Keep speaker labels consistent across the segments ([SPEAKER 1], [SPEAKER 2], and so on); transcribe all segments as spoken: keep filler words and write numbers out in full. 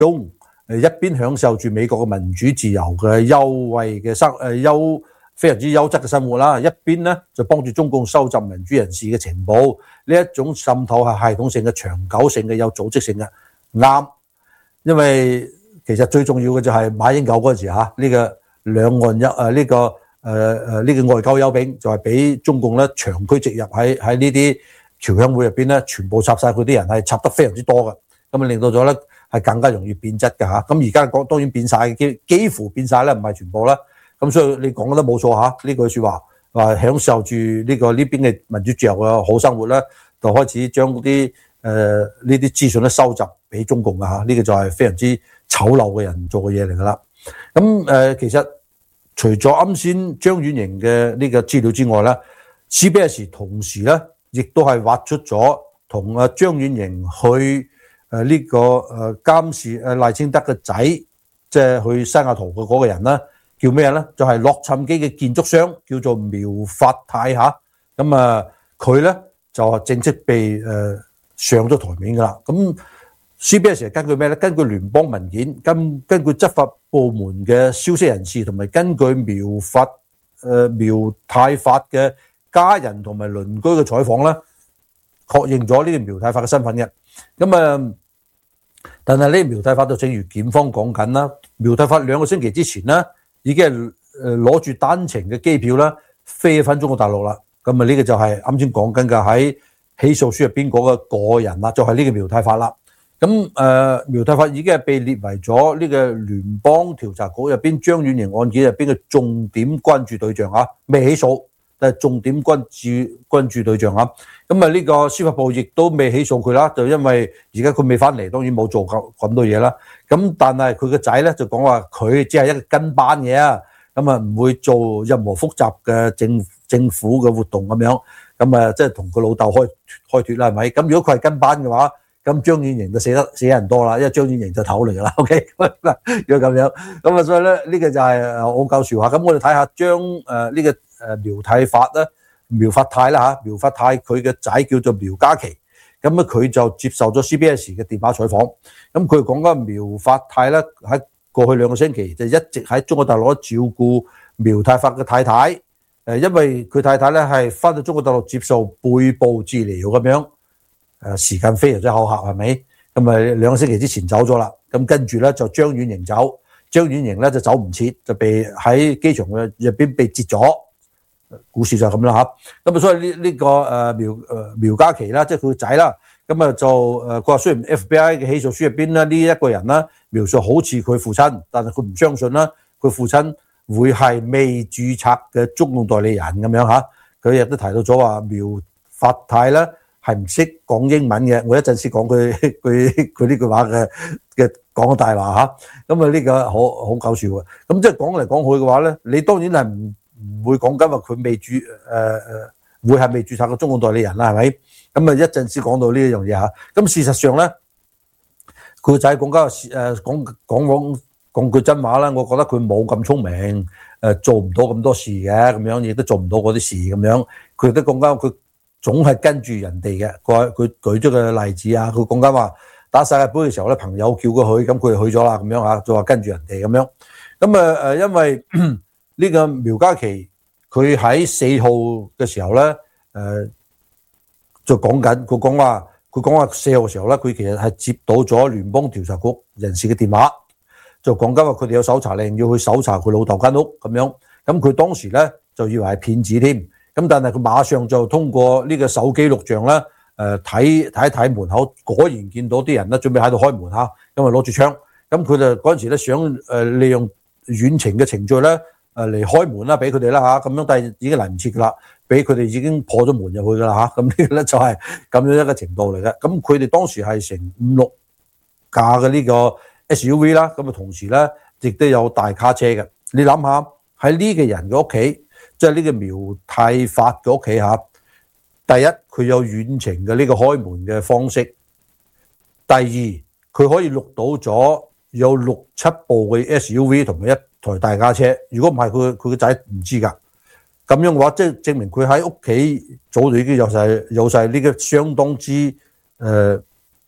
[SPEAKER 1] 中，誒一邊享受住美國嘅民主自由嘅優惠嘅生誒優非常之優質嘅生活啦，一邊咧就幫住中共收集民主人士嘅情報，呢一種滲透係系統性嘅、長久性嘅、有組織性嘅，啱。因為其實最重要嘅就係馬英九嗰陣時嚇，呢個兩岸一誒呢個誒誒呢個外交休兵，就係俾中共咧長驅直入喺喺呢啲僑鄉會入邊咧，全部插晒佢啲人，係插得非常之多嘅，咁啊令到咗咧係更加容易變質嘅嚇。咁而家講當然變晒，幾幾乎變晒咧，唔係全部啦。咁所以你講得冇錯嚇，呢句説話話享受住呢個呢邊嘅民主自由嘅好生活咧，就開始將啲誒呢啲資訊咧收集俾中共嘅嚇，呢個就係非常之醜陋嘅人做嘅嘢嚟㗎啦。咁誒其實除咗啱先張婉瑩嘅呢個資料之外咧 ，C B S 同時咧亦都係挖出咗同阿張婉瑩去誒呢個誒監視誒賴清德嘅仔，即係去西雅圖嘅嗰個人啦。叫咩咧？就係洛杉磯嘅建築商，叫做苗發泰嚇。咁啊，佢咧就正式被誒上咗台面噶啦。咁 C B S 係根據咩咧？根據聯邦文件，根根據執法部門嘅消息人士，同埋根據苗發誒苗泰發嘅家人同埋鄰居嘅採訪咧，確認咗呢個苗泰發嘅身份嘅。咁啊，但係呢苗泰發就正如檢方講緊啦，苗泰發兩個星期之前咧，已經係誒攞住單程嘅機票啦，飛返中國大陸啦。咁啊，呢個就係啱先講緊嘅喺起訴書入邊嗰個個人啦，就係呢個苗泰發啦。咁誒苗泰發已經係被列為咗呢個聯邦調查局入邊張婉瑩案件入邊嘅重點關注對象啊，未起訴，但係重點關注關注對象啊。咁啊，呢個司法部亦都未起訴佢啦，就因為而家佢未翻嚟，當然冇做咁咁多嘢啦。咁但係佢個仔咧就講話佢只係一個跟班嘅啊，咁啊唔會做任何複雜嘅政政府嘅活動咁樣，咁啊即係同佢老豆開開脫啦，係咪？咁如果佢係跟班嘅話，咁張婉瑩就死得死人多啦，因為張婉瑩就頭嚟噶啦 ，OK 嗱，如果咁樣，咁啊所以咧呢個就係好搞笑嚇。咁我哋睇下張誒呢個誒苗泰發咧，苗發泰啦嚇，苗發泰佢嘅仔叫做苗家琪。咁咧佢就接受咗 C B S 嘅電話採訪，咁佢講緊苗發泰咧喺過去兩個星期就一直喺中國大陸照顧苗泰發嘅太太，誒因為佢太太咧係翻到中國大陸接受背部治療咁樣，誒時間非常之巧合係咪？咁啊兩個星期之前走咗啦，咁跟住咧就張婉瑩走，張婉瑩咧就走唔切，就被喺機場嘅入邊被截咗。故事就係咁啦嚇，咁啊所以呢呢個誒苗誒苗家琪啦，即係佢個仔啦，咁啊就誒佢話雖然 F B I 嘅起訴書入邊咧呢一個人啦描述好似佢父親，但係佢唔相信啦，佢父親會係未註冊嘅中共代理人咁樣嚇。佢亦都提到咗話苗發泰咧係唔識講英文嘅，我一陣先講佢佢佢呢句話嘅嘅講大話嚇。咁啊呢個好好搞笑嘅，咁即係講嚟講去嘅話咧，你當然係唔唔會講緊話佢未註誒誒會係未註冊嘅中共代理人啦，係咪？咁啊一陣先講到呢一樣嘢嚇。咁事實上咧，佢個仔講緊誒講講講講句真話啦，我覺得佢冇咁聰明，誒做唔到咁多事嘅咁樣，亦都做唔到嗰啲事咁樣。佢都講緊佢總係跟住人哋嘅。佢佢舉咗個例子啊，佢講緊話打世界盃嘅時候咧，朋友叫佢去，咁佢就去咗啦咁樣嚇，就話跟住人哋咁樣。咁啊誒，因為呢個苗家琪佢喺四號嘅時候咧，誒、呃、就講緊，佢講話，佢講話四號嘅時候咧，佢其實係接到咗聯邦調查局人士嘅電話，就講緊話佢哋有搜查令要去搜查佢老豆間屋咁樣。咁佢當時咧就以為係騙子添，咁但係佢馬上就通過呢個手機錄像咧，誒睇睇一睇門口，果然見到啲人咧準備喺度開門嚇，因為攞住槍。咁佢就嗰陣時咧想誒利用遠程嘅程序咧。誒嚟開門啦，俾佢哋啦嚇，咁樣但係已經嚟唔切噶啦，俾佢哋已經破咗門入去噶啦嚇，咁呢個咧就係咁樣一個程度嚟嘅。咁佢哋當時係成五六架嘅呢個 S U V 啦，咁啊同時咧亦都有大卡車嘅。你諗下喺呢個人嘅屋企，即係呢個苗泰發嘅屋企嚇，第一佢有遠程嘅呢個開門嘅方式，第二佢可以錄到咗有六七部嘅 S U V 同埋一台大家車，如果唔係佢佢個仔唔知㗎，咁樣嘅話，即係證明佢喺屋企早就已經有晒有晒呢個相當之誒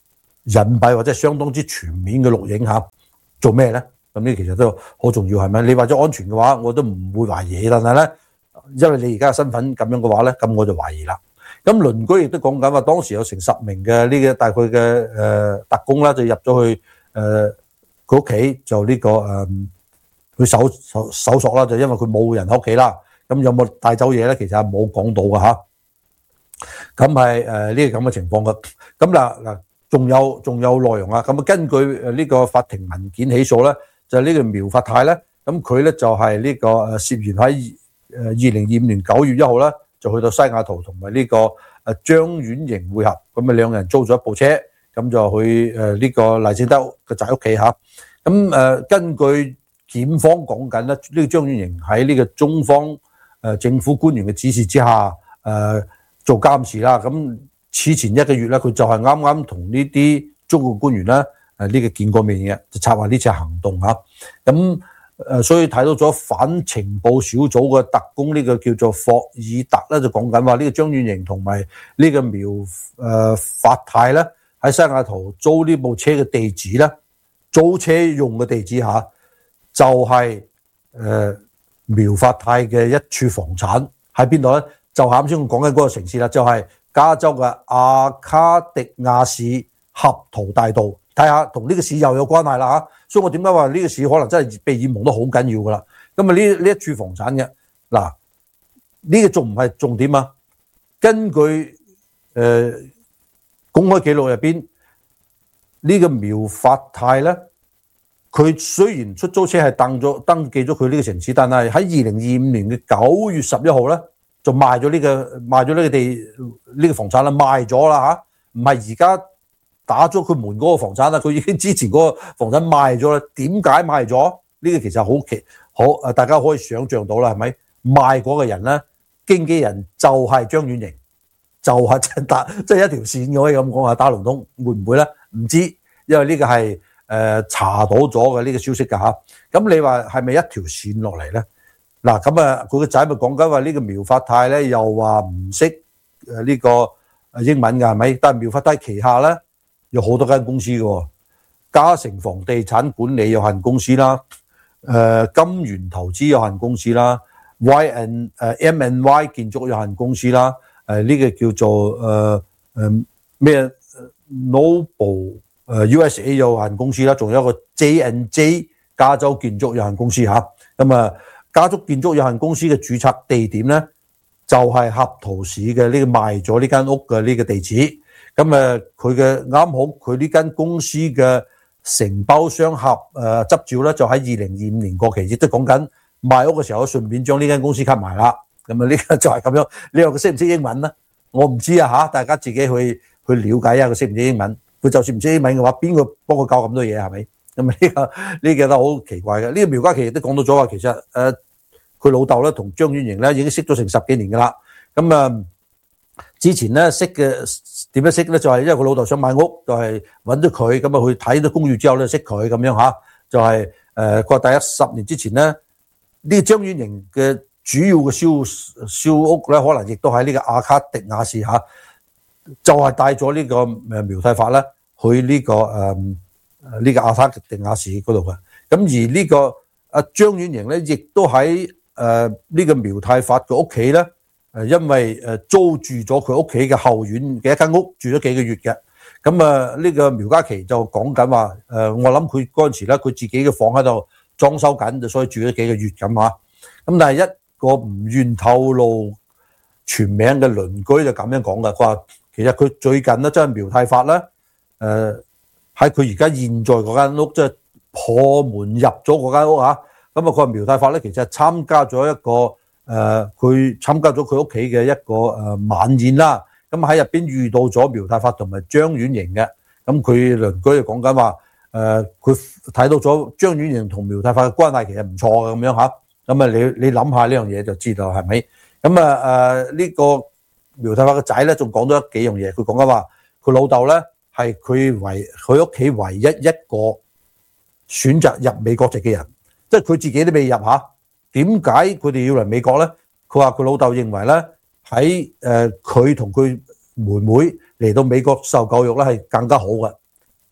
[SPEAKER 1] 隱蔽或者相當之全面嘅錄影嚇，做咩咧？咁呢其實都好重要係咪？你話咗安全嘅話，我都唔會懷疑，但係咧，因為你而家嘅身份咁樣嘅話咧，咁我就懷疑啦。咁鄰居亦都講緊話，當時有成十名嘅呢個大概嘅誒特工啦，就入咗去誒佢屋企，就呢個誒去搜搜搜索啦，就因為佢冇人喺屋企啦。咁有冇帶走嘢咧？其實係冇講到嘅嚇。咁係誒呢個咁嘅情況嘅。咁嗱嗱，仲有仲有內容啊。咁啊，根據誒呢個法庭文件起訴咧，就係呢個苗發泰咧，咁佢咧就係呢個誒涉嫌喺誒二零二五年九月一號咧，就去到西雅圖同埋呢個誒張婉瑩會合，咁啊兩人租咗一部車，咁就去誒呢個黎正德嘅仔屋企嚇。咁誒根據檢方講緊咧，呢個張婉瑩喺呢個中方誒政府官員嘅指示之下誒做監視啦。咁此前一個月咧，佢就係啱啱同呢啲中國官員咧誒呢個見過面嘅，就策劃呢次行動嚇。咁誒所以睇到咗反情報小組嘅特工呢個叫做霍爾特咧，就講緊話呢個張婉瑩同埋呢個苗誒發泰咧喺西雅圖租呢部車嘅地址咧，租車用嘅地址嚇，就係誒苗發泰嘅一處房產喺邊度咧？就啱先我講緊嗰個城市啦，就係加州嘅阿卡迪亞市合桃大道。睇下同呢個市又有關係啦嚇，所以我點解話呢個市可能真係被掩蒙得好緊要噶啦？咁啊呢呢一處房產嘅嗱，呢個仲唔係重點啊？根據誒、呃、公開記錄入邊，呢、這個苗發泰咧，佢雖然出租車係登咗登記咗佢呢個城市，但係喺二零二五年嘅九月十一號咧，就賣咗呢、這個賣咗呢個地呢、這個房產啦，賣咗啦嚇，唔係而家打咗佢門嗰個房產啦，佢已經之前嗰個房產賣咗啦。點解賣咗？呢、這個其實好奇好誒，大家可以想像到啦，係咪？賣嗰個人咧，經紀人就係張婉瑩，就係即係打即係一條線嘅，可以咁講啊。打龍通會唔會咧？唔知，因為呢個係誒、呃、查到咗嘅呢個消息㗎嚇。咁你話係咪一條線落嚟咧？嗱咁啊，佢個仔咪講緊話呢個苗發泰咧，又話唔識誒呢個英文㗎係咪？但係苗發泰旗下咧有好多間公司嘅，嘉誠房地產管理有限公司啦，誒金源投資有限公司啦 ，Y N 誒 M and Y 建築有限公司啦，誒呢個叫做誒誒咩 Noble 誒 U S A 有限公司啦，仲有一個 J and J 加州建築有限公司嚇，咁啊。加州建築有限公司嘅註冊地點咧，就係合桃市嘅呢個賣咗呢間屋嘅呢個地址。咁誒，佢嘅啱好佢呢間公司嘅承包商合誒執照咧，就喺二零二五年過期，亦都講緊賣屋嘅時候，順便將呢間公司吸埋啦。咁啊，呢個就係咁樣。你話佢識唔識英文咧？我唔知啊嚇，大家自己去去了解一下佢識唔識英文。佢就算唔識英文嘅話，邊個幫佢教咁多嘢係咪？咁啊呢個呢個都好奇怪嘅。呢個苗家琪亦都講到咗話，其實誒佢老豆咧同張婉瑩咧已經識咗成十幾年㗎啦。咁啊之前咧識嘅點樣識咧？就係因為佢老豆想買屋，就係揾咗佢，咁啊去睇到公寓之後咧識佢咁樣嚇。就係誒佢話第一十年之前咧，呢個張婉瑩嘅主要嘅燒燒屋咧，可能亦都喺呢個阿卡迪亞市嚇，就係帶咗呢個誒苗泰發咧去呢個誒。呢個阿卡迪亞市嗰度嘅，咁而呢個阿張婉瑩咧，亦都喺誒呢個苗泰發嘅屋企咧，誒因為誒租住咗佢屋企嘅後院嘅一間屋，住咗幾個月嘅。咁啊呢個苗家琪就講緊話，誒我諗佢嗰陣時咧，佢自己嘅房喺度裝修緊，就所以住咗幾個月咁啊。咁但係一個唔願透露全名嘅鄰居就咁樣講嘅，佢話其實佢最近咧，真係苗泰發咧，誒。喺佢而家現在嗰間屋，即係破門入咗嗰間屋嚇。咁啊，佢話苗泰發咧，其實參加咗一個誒，佢參加咗佢屋企嘅一個誒晚宴啦。咁喺入邊遇到咗苗泰發同埋張婉瑩嘅。咁佢鄰居就講緊話，誒佢睇到咗張婉瑩同苗泰發嘅關係其實唔錯嘅咁樣嚇。咁啊，你你諗下呢樣嘢就知道係咪？咁啊誒呢個苗泰發嘅仔咧，仲講咗幾樣嘢。佢講緊話，佢老豆咧。係佢唯佢屋企唯一一個選擇入美國籍嘅人，即係佢自己都未入嚇。點解佢哋要嚟美國咧？佢話佢老豆認為咧，喺誒佢同佢妹妹嚟到美國受教育咧係更加好嘅，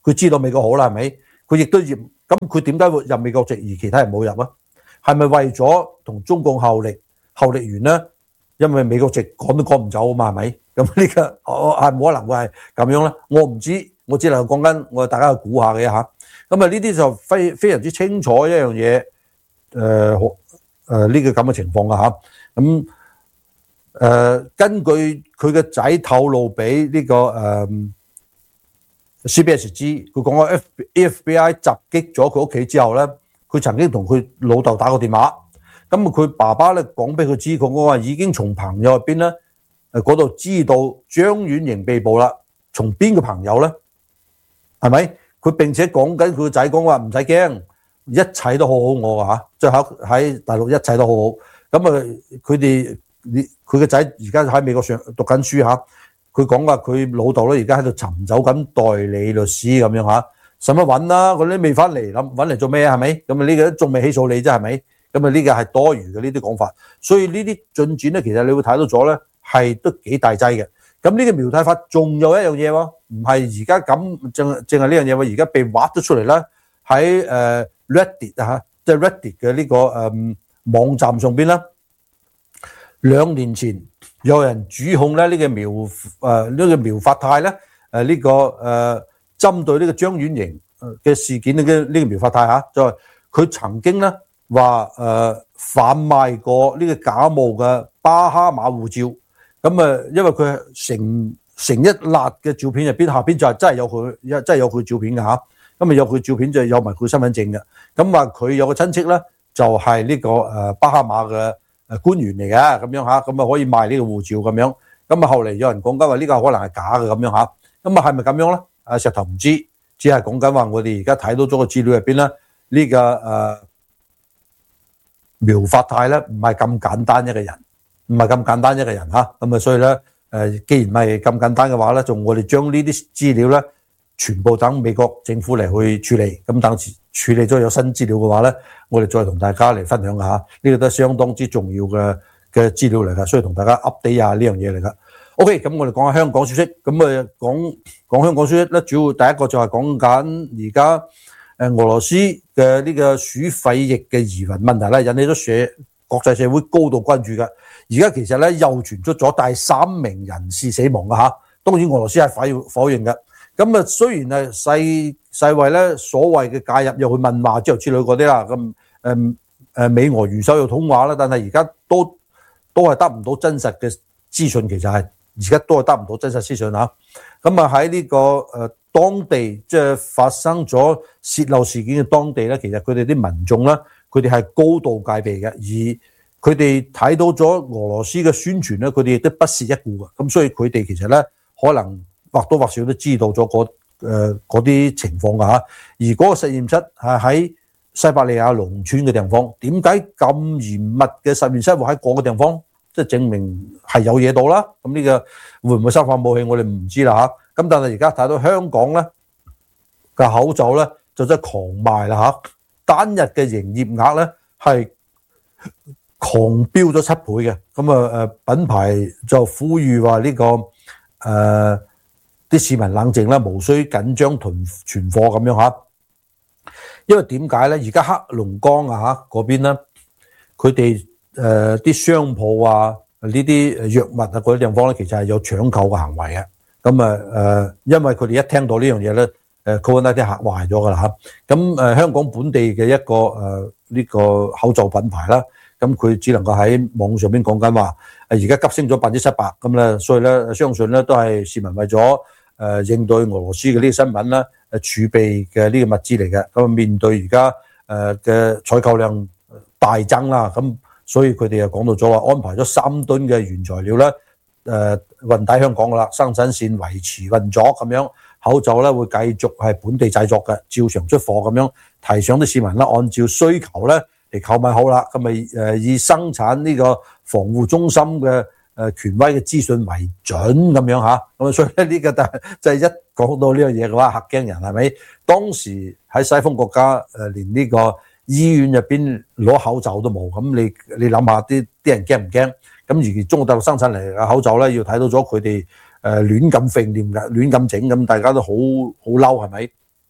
[SPEAKER 1] 佢知道美國好啦，係咪？佢亦都要咁，佢點解會入美國籍而其他人冇入啊？係咪為咗同中共效力效力完咧？因為美國籍趕都趕唔走啊嘛，係咪？咁呢個我係冇可能會係咁樣咧。我唔知，我只能講緊，我大家去估下嘅嚇。咁啊，呢啲就非非常之清楚一樣嘢，誒誒呢個咁嘅情況啊嚇。咁誒、呃、根據佢嘅仔透露俾呢、這個誒、呃、C B S 知，佢講個 F B I 襲擊咗佢屋企之後咧，佢曾經同佢老豆打過電話。咁佢爸爸咧講俾佢知，佢講話已經從朋友入邊咧誒嗰度知道張婉瑩被捕啦。從邊個朋友咧？係咪？佢並且講緊佢個仔講話唔使驚，一切都好好我啊嚇，即係喺喺大陸一切都好好。咁啊，佢哋佢個仔而家喺美國上讀緊書嚇，佢講話佢老豆咧而家喺度尋找緊代理律師咁樣嚇，使乜揾啦？佢都未翻嚟，諗揾嚟做咩啊？係咪？咁啊呢個仲未起訴你啫，係咪？咁啊呢個係多餘嘅呢啲講法，所以呢啲進展咧，其實你會睇到咗咧，係都幾大劑嘅。咁呢個苗太法仲有一樣嘢喎，唔係而家咁，淨淨係呢樣嘢喎，而家被挖咗出嚟啦，喺誒 Reddit 啊，即係 Reddit 嘅呢個誒網站上邊啦。兩年前有人指控咧呢個苗誒呢個苗發泰咧誒呢個誒針對呢個張婉瑩嘅事件呢個呢個苗發泰嚇，就係佢曾經咧。話誒、呃、販賣過呢個假冒嘅巴哈馬護照，咁啊，因為佢成成一辣嘅照片入邊，下邊就係真係有佢，真係有佢照片嘅嚇，咁啊有佢照片就有埋佢身份證嘅，咁話佢有個親戚咧就係、是、呢、這個誒、呃、巴哈馬嘅誒官員嚟嘅，咁樣嚇，咁啊可以賣呢個護照咁樣，咁啊後嚟有人講緊話呢個可能係假嘅咁樣嚇，咁啊係咪咁樣咧？啊石頭唔知，只係講緊話我哋而家睇到咗個資料入邊咧，呢、這個誒。呃苗發泰咧唔係咁簡單一個人，唔係咁簡單一個人嚇，咁啊所以咧誒，既然唔係咁簡單嘅話咧，就我哋將呢啲資料咧，全部等美國政府嚟去處理，咁等時處理咗有新資料嘅話咧，我哋再同大家嚟分享下，呢個都係相當之重要嘅嘅資料嚟㗎，所以同大家 update 下呢樣嘢嚟㗎。OK，咁我哋講下香港消息，咁啊講講香港消息咧，主要第一個就係講緊而家。誒俄羅斯嘅呢個鼠肺疫嘅疑雲問題咧，引起咗社國際社會高度關注嘅。而家其實咧又傳出咗第三名人士死亡嘅嚇，當然俄羅斯係否否認嘅。咁啊雖然係世世衛咧所謂嘅介入又去問話之後之類嗰啲啦，咁誒誒美俄元首又通話啦，但係而家都都係得唔到真實嘅資訊，其實係而家都係得唔到真實資訊嚇。咁啊喺呢個誒。當地即係發生咗泄漏事件嘅當地咧，其實佢哋啲民眾咧，佢哋係高度戒備嘅，而佢哋睇到咗俄羅斯嘅宣傳咧，佢哋亦都不屑一顧嘅。咁所以佢哋其實咧，可能或多或少都知道咗嗰誒嗰啲情況㗎嚇。而嗰個實驗室係喺西伯利亞農村嘅地方，點解咁嚴密嘅實驗室會喺嗰個地方？即係證明係有嘢到啦。咁呢個會唔會生化武器？我哋唔知啦嚇。咁但係而家睇到香港咧嘅口罩咧就真係狂賣啦嚇，單日嘅營業額咧係狂飆咗七倍嘅。咁啊誒品牌就呼籲話呢個誒啲、呃、市民冷靜啦，無需緊張囤存貨咁樣嚇。因為點解咧？而家黑龍江啊嚇嗰邊咧，佢哋誒啲商鋪啊呢啲藥物啊嗰啲地方咧，其實係有搶購嘅行為嘅。咁啊誒，因為佢哋一聽到呢樣嘢咧，誒 Covid 啲客壞咗㗎啦嚇。咁誒香港本地嘅一個誒呢個口罩品牌啦，咁佢只能夠喺網上邊講緊話，誒而家急升咗百分之七百咁咧，所以咧相信咧都係市民為咗誒應對俄羅斯嘅呢個新聞啦，誒儲備嘅呢個物資嚟嘅。咁面對而家誒嘅採購量大增啦，咁所以佢哋又講到咗話安排咗三噸嘅原材料咧。誒運抵香港噶啦，生產線維持運作咁樣，口罩咧會繼續係本地製作嘅，照常出貨咁樣，提倡啲市民啦，按照需求咧嚟購買好啦，咁咪誒以生產呢個防護中心嘅誒權威嘅資訊為準咁樣嚇，咁啊所以咧呢個就係就係一講到呢樣嘢嘅話嚇驚人係咪？當時喺西方國家誒連呢個醫院入邊攞口罩都冇，咁你你諗下啲啲人驚唔驚？咁而中國大陸生產嚟嘅口罩咧，要睇到咗佢哋誒亂咁揈掂嘅，亂咁整，咁大家都好好嬲係咪？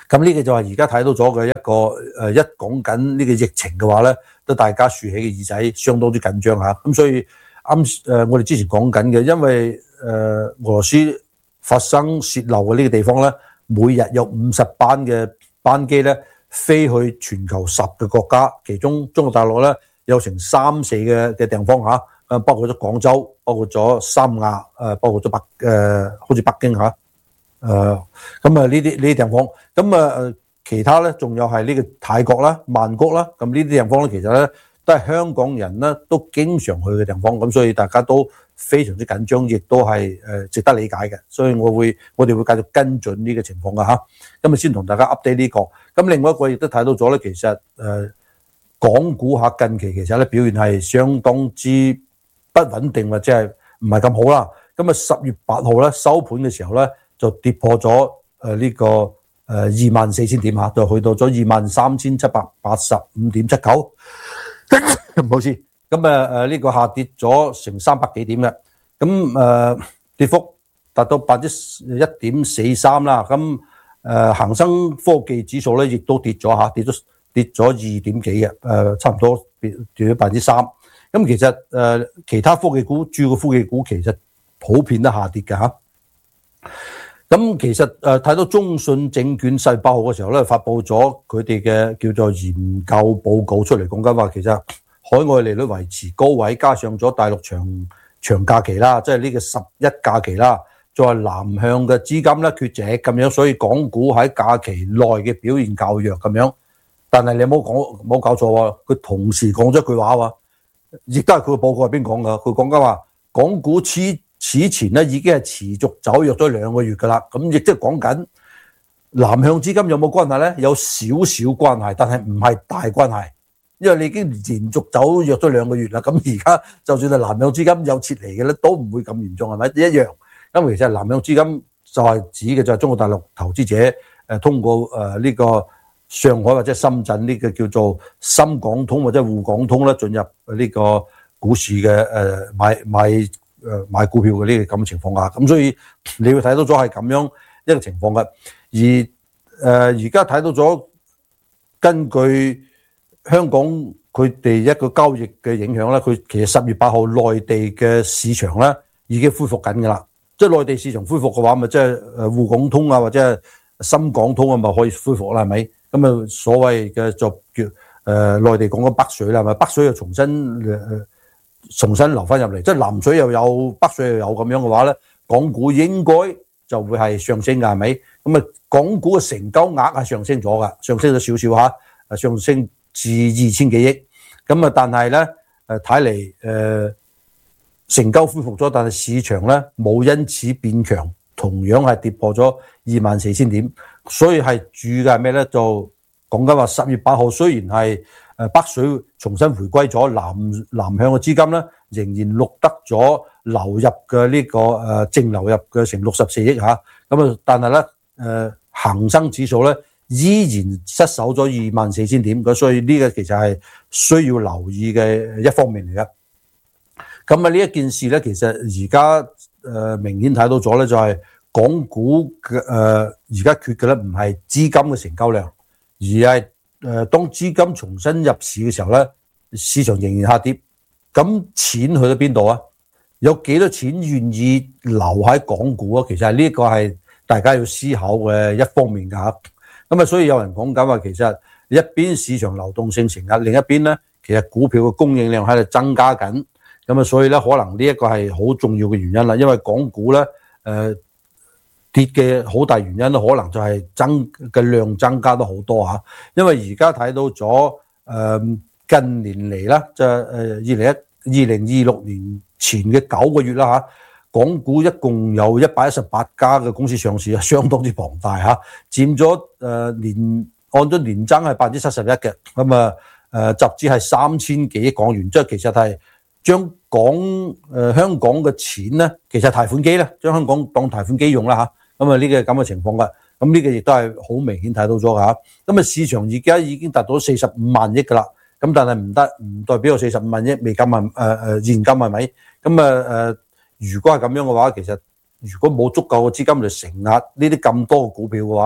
[SPEAKER 1] 咁呢個就係而家睇到咗嘅一個誒，一講緊呢個疫情嘅話咧，都大家豎起嘅耳仔，相當之緊張嚇。咁所以啱誒，我哋之前講緊嘅，因為誒俄羅斯發生泄漏嘅呢個地方咧，每日有五十班嘅班機咧飛去全球十個國家，其中中國大陸咧有成三四嘅嘅地方嚇，誒包括咗廣州，包括咗三亞，誒包括咗北誒，好似北京嚇。誒咁啊呢啲呢啲地方，咁啊其他咧仲有係呢個泰國啦、曼谷啦，咁呢啲地方咧其實咧都係香港人咧都經常去嘅地方，咁所以大家都非常之緊張，亦都係誒值得理解嘅，所以我會我哋會繼續跟進呢個情況㗎嚇。咁啊先同大家 update 呢個，咁另外一個亦都睇到咗咧，其實誒港股嚇近期其實咧表現係相當之不穩定或者係唔係咁好啦。咁啊十月八號咧收盤嘅時候咧，就跌破咗誒呢個誒二萬四千點嚇，就去到咗二萬三千七百八十五點七九，唔好意思。咁啊誒呢個下跌咗成三百幾點嘅，咁誒跌幅達到百分之一點四三啦。咁誒恆生科技指數咧亦都跌咗嚇，跌咗跌咗二點幾嘅，誒差唔多跌跌咗百分之三。咁其實誒其他科技股主要嘅科技股其實普遍都下跌嘅嚇。咁其實誒睇到中信證券十月八號嘅時候咧，發布咗佢哋嘅叫做研究報告出嚟，講緊話其實海外利率維持高位，加上咗大陸長長假期啦，即係呢個十一假期啦，再係南向嘅資金咧缺席咁樣，所以港股喺假期內嘅表現較弱咁樣。但係你冇講冇搞錯喎，佢同時講咗一句話喎，亦都係佢個報告入邊講㗎，佢講緊話港股此此前咧已經係持續走弱咗兩個月㗎啦，咁亦即係講緊南向資金有冇關係咧？有少少關係，但係唔係大關係，因為你已經連續走弱咗兩個月啦。咁而家就算係南向資金有撤離嘅咧，都唔會咁嚴重，係咪一樣？咁其實南向資金就係指嘅就係中國大陸投資者誒通過誒呢個上海或者深圳呢個叫做深港通或者滬港通咧進入呢個股市嘅誒買買。誒買股票嘅呢個咁嘅情況啊，咁所以你會睇到咗係咁樣一個情況嘅。而誒而家睇到咗，根據香港佢哋一個交易嘅影響咧，佢其實十月八號內地嘅市場咧已經恢復緊㗎啦。即係內地市場恢復嘅話，咪即係誒滬港通啊或者係深港通啊，咪可以恢復啦，係咪？咁啊所謂嘅就叫誒內地講嘅北水啦，係咪？北水又重新誒。呃重新流翻入嚟，即係南水又有北水又有咁樣嘅話咧，港股應該就會係上升㗎，係咪？咁啊，港股嘅成交額係上升咗㗎，上升咗少少嚇，上升至二千幾億。咁啊，但係咧誒睇嚟誒成交恢復咗，但係市場咧冇因此變強，同樣係跌破咗二萬四千點。所以係注嘅係咩咧？就講緊話十月八號雖然係。誒北水重新回歸咗，南南向嘅資金咧仍然錄得咗流入嘅呢個誒淨流入嘅成六十四億嚇，咁啊但係咧誒恆生指數咧依然失守咗二萬四千點，咁所以呢個其實係需要留意嘅一方面嚟嘅。咁啊呢一件事咧，其實而家誒明顯睇到咗咧，就係港股嘅誒而家缺嘅咧唔係資金嘅成交量，而係誒，當資金重新入市嘅時候咧，市場仍然下跌，咁錢去咗邊度啊？有幾多錢願意留喺港股啊？其實係呢個係大家要思考嘅一方面噶。咁啊，所以有人講緊話，其實一邊市場流動性承壓，另一邊咧，其實股票嘅供應量喺度增加緊。咁啊，所以咧，可能呢一個係好重要嘅原因啦。因為港股咧，誒、呃。跌嘅好大原因咧，可能就係增嘅量增加得好多嚇，因為而家睇到咗誒近年嚟啦，就係誒二零一二零二六年前嘅九個月啦嚇，港股一共有一百一十八家嘅公司上市，相當之龐大嚇，佔咗誒年按咗年增係百分之七十一嘅，咁啊誒集資係三千幾億港元，即係其實係將港誒香港嘅錢咧，其實貸款機咧，將香港當貸款機用啦嚇。咁啊呢個咁嘅情況㗎，咁呢個亦都係好明顯睇到咗㗎。咁啊市場而家已經達到四十五萬億㗎啦，咁但係唔得，唔代表有四十五萬億未金啊誒誒現金係咪？咁啊誒，如果係咁樣嘅話，其實如果冇足夠嘅資金嚟承壓呢啲咁多嘅股票嘅話咧，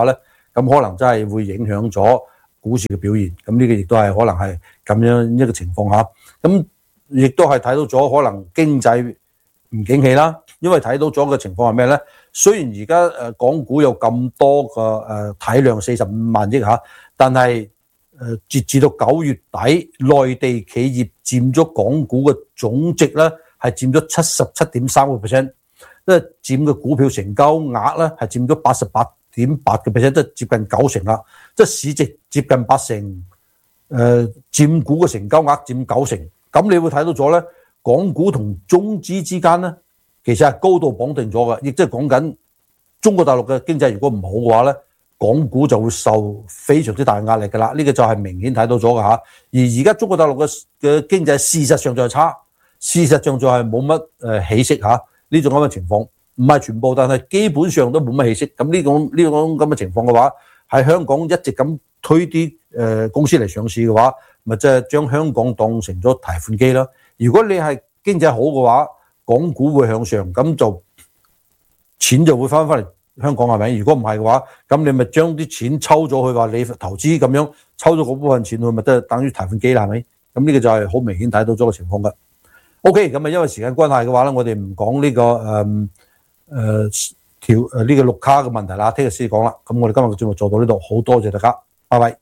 [SPEAKER 1] 咁可能真係會影響咗股市嘅表現。咁呢個亦都係可能係咁樣一個情況下，咁亦都係睇到咗可能經濟唔景氣啦。因為睇到咗嘅情況係咩呢？雖然而家誒港股有咁多個誒體量四十五萬億嚇，但係誒截至到九月底，內地企業佔咗港股嘅總值咧係佔咗七十七點三個 percent， 即係佔嘅股票成交額咧係佔咗八十八點八個 percent， 即係接近九成啦。即係市值接近八成，誒、呃、佔股嘅成交額佔九成。咁你會睇到咗咧，港股同中資之間咧，其實係高度綁定咗嘅，亦即係講緊中國大陸嘅經濟如果唔好嘅話咧，港股就會受非常之大壓力㗎啦。呢、這個就係明顯睇到咗㗎嚇。而而家中國大陸嘅嘅經濟事實上就係差，事實上就係冇乜誒起色嚇。呢種咁嘅情況唔係全部，但係基本上都冇乜起色。咁呢種呢種咁嘅情況嘅話，喺香港一直咁推啲誒公司嚟上市嘅話，咪即係將香港當成咗提款機啦。如果你係經濟好嘅話，港股會向上，咁就錢就會翻返嚟香港係咪？如果唔係嘅話，咁你咪將啲錢抽咗去話你投資咁樣，抽咗嗰部分錢去，咪都係等於提款機啦係咪？咁呢個就係好明顯睇到咗個情況㗎。OK， 咁啊因為時間關係嘅話咧，我哋唔講呢個誒誒條誒呢個綠卡嘅問題啦，聽日先講啦。咁我哋今日嘅節目做到呢度，好多謝大家，拜拜。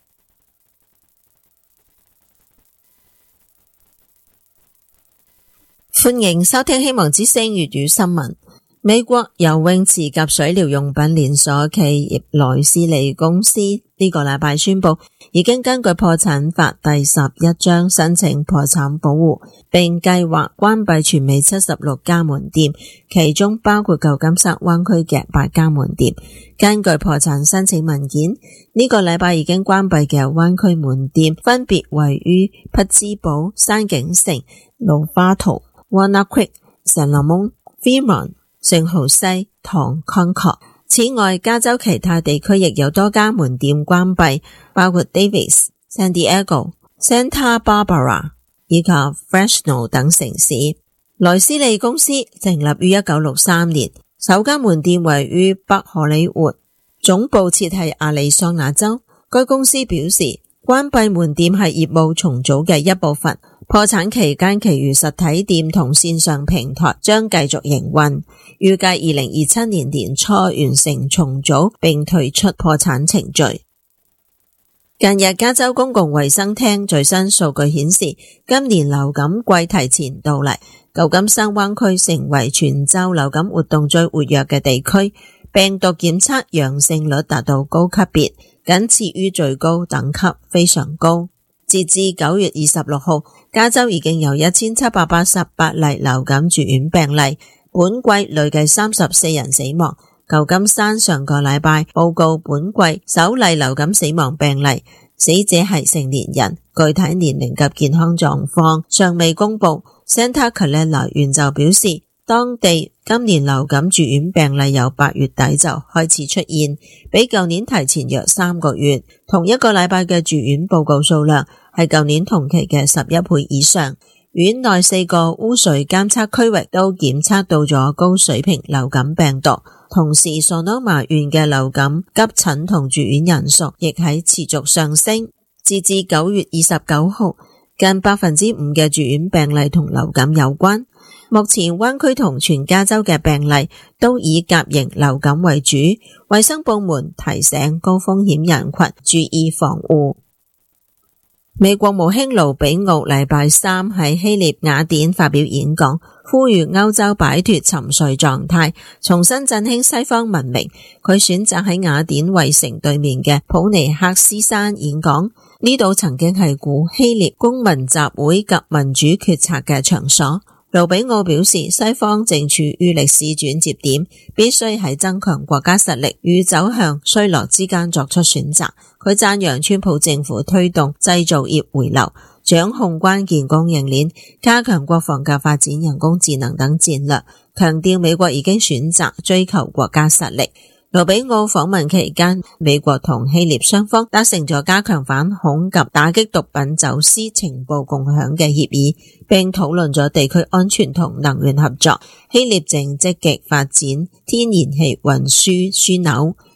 [SPEAKER 2] 歡迎收聽希望之聲粵語新聞。美國游泳池及水療用品連鎖企業萊斯利公司呢個禮拜宣布，已經根據破產法第十一章申請破產保護，並計劃關閉全美七十六家門店，其中包括舊金山灣區嘅八家門店。根據破產申請文件，呢個禮拜已經關閉嘅灣區門店分別位於匹茲堡、山景城、盧花圖、Walnut Creek、聖羅蒙、Fremont、聖荷西、唐康確。此外，加州其他地區亦有多家門店關閉，包括 Davis、San Diego、Santa Barbara 以及 Fresno 等城市。萊斯利公司成立於一九六三年，首間門店位於北荷里活，總部設喺亞利桑那州。該公司表示，關閉門店係業務重組嘅一部分。破產期間，其餘實體店同線上平台將繼續營運，預計二零二七年年初完成重組並退出破產程序。近日，加州公共衛生廳最新數據顯示，今年流感季提前到嚟，舊金山灣區成為全州流感活動最活躍嘅地區，病毒檢測陽性率達到高級別，僅次於最高等級，非常高。截至九月二十六號，加州已經有一千七百八十八例流感住院病例，本季累計三十四人死亡。舊金山上個禮拜報告本季首例流感死亡病例，死者係成年人，具體年齡及健康狀況尚未公布。Santa Clara 縣就表示，當地今年流感住院病例由八月底就開始出現，比舊年提前約三個月。同一個禮拜嘅住院報告數量係舊年同期嘅十一倍以上。院內四個污水監測區域都檢測到咗高水平流感病毒，同時 Sonoma 縣嘅流感急診同住院人數亦喺持續上升。截至九月二十九號，近百分之五嘅住院病例同流感有關。目前灣區同全加州嘅病例都以甲型流感為主，衛生部門提醒高風險人群注意防護。美國務卿盧比奧禮拜三喺希臘雅典發表演講，呼籲歐洲擺脫沉睡狀態，重新振興西方文明。佢選擇喺雅典衛城對面嘅普尼克斯山演講，呢度曾經係古希臘公民集會及民主決策嘅場所。盧比奧表示，西方正處於歷史轉折點，必須喺增強國家實力與走向衰落之間作出選擇。佢讚揚川普政府推動製造業回流，掌控關鍵供應鏈，加強國防及發展人工智能等戰略，強調美國已經選擇追求國家實力。盧比奧訪問期間，美國同希臘雙方達成咗加強反恐及打擊毒品走私情報共享嘅協議，並討論咗地區安全同能源合作。希臘正積極發展天然氣運輸樞紐，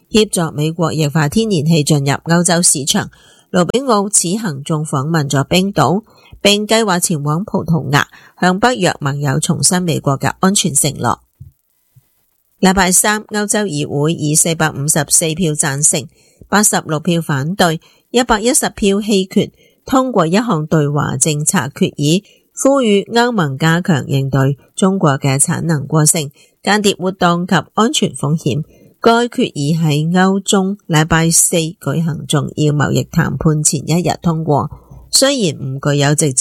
[SPEAKER 2] 協助美國液化天然氣進入歐洲市場。盧比奧此行仲訪問咗冰島，並計劃前往葡萄牙，向北約盟友重申美國嘅安全承諾。禮拜三，歐洲議會以四百五十四票贊成、八十六票反對、一百一十票棄權，通過一項對華政策決議，呼籲歐盟加強應對中國嘅產能過剩、間諜活動及安全風險。該決議喺歐中禮拜四舉行重要貿易談判前一日通過，雖然唔具有直接